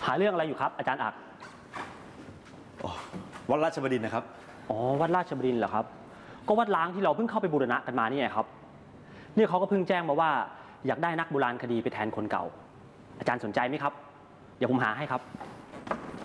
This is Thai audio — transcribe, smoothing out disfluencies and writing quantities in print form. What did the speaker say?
หาเรื่องอะไรอยู่ครับอาจารย์อักวัดราชบดินทร์นะครับอ๋อวัดราชบดินทร์เหรอครับก็วัดล้างที่เราเพิ่งเข้าไปบูรณะกันมานี่ไงครับเนี่ยเขาก็เพิ่งแจ้งมาว่าอยากได้นักโบราณคดีไปแทนคนเก่าอาจารย์สนใจไหมครับเดี๋ยวผมหาให้ครับ